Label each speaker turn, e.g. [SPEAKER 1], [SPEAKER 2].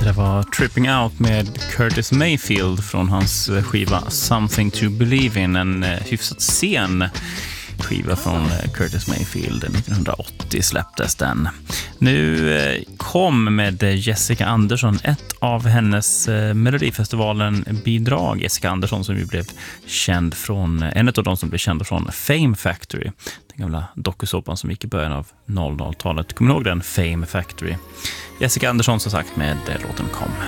[SPEAKER 1] Det var Tripping Out med Curtis Mayfield från hans skiva Something to Believe in. En hyfsat sen skiva från Curtis Mayfield. 1980 släpptes den. Nu kom med Jessica Andersson ett av hennes Melodifestivalen-bidrag. Jessica Andersson som ju blev känd från, en av de som blev kända från Fame Factory. Den gamla dokusåpan som gick i början av 00-talet. Kommer ni ihåg den? Fame Factory. Jessica Andersson som sagt med låten Kom.